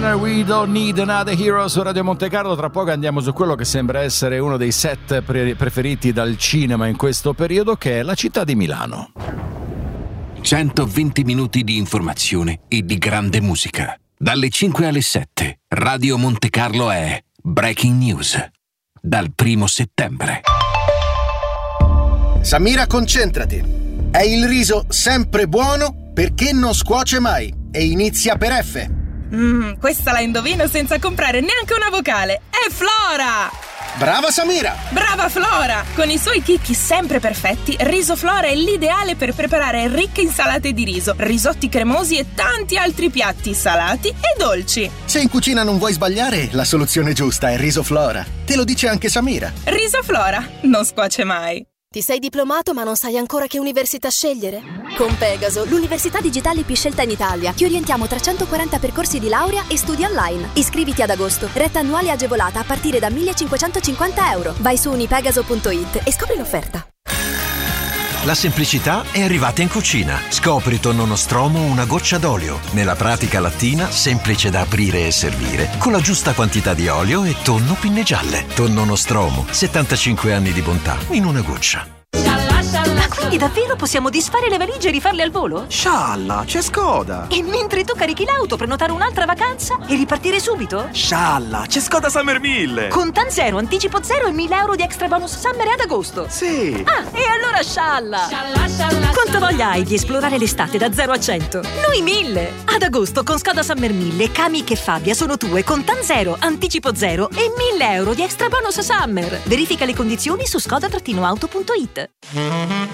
We Don't Need Another Hero su Radio Monte Carlo. Tra poco andiamo su quello che sembra essere uno dei set preferiti dal cinema in questo periodo, che è la città di Milano. 120 minuti di informazione e di grande musica. Dalle 5 alle 7, Radio Monte Carlo è Breaking News. Dal 1 settembre. Samira, concentrati. È il riso sempre buono perché non scuoce mai e inizia per F. Questa la indovino senza comprare neanche una vocale. È Flora! Brava Samira! Brava Flora! Con i suoi chicchi sempre perfetti, Riso Flora è l'ideale per preparare ricche insalate di riso, risotti cremosi e tanti altri piatti salati e dolci. Se in cucina non vuoi sbagliare, la soluzione giusta è Riso Flora. Te lo dice anche Samira. Riso Flora non scuoce mai. Ti sei diplomato ma non sai ancora che università scegliere? Con Pegaso, l'università digitale più scelta in Italia, ti orientiamo tra 140 percorsi di laurea e studi online. Iscriviti ad agosto, retta annuale agevolata a partire da 1.550 euro. Vai su unipegaso.it e scopri l'offerta. La semplicità è arrivata in cucina. Scopri tonno nostromo una goccia d'olio. Nella pratica lattina, semplice da aprire e servire, con la giusta quantità di olio e tonno pinne gialle. Tonno nostromo, 75 anni di bontà in una goccia. Ma quindi davvero possiamo disfare le valigie e rifarle al volo? Scialla, c'è Skoda! E mentre tu carichi l'auto, prenotare un'altra vacanza e ripartire subito? Scialla, c'è Skoda Summer 1000! Contan zero, anticipo zero e 1.000 euro di extra bonus summer ad agosto! Sì! Ah, e allora scialla! Quanta voglia hai di esplorare l'estate da 0 a 100? Noi 1.000! Ad agosto con Skoda Summer 1000, Kamiq e Fabia sono tue, Contan zero, anticipo zero e 1.000 euro di extra bonus summer! Verifica le condizioni su skoda-auto.it.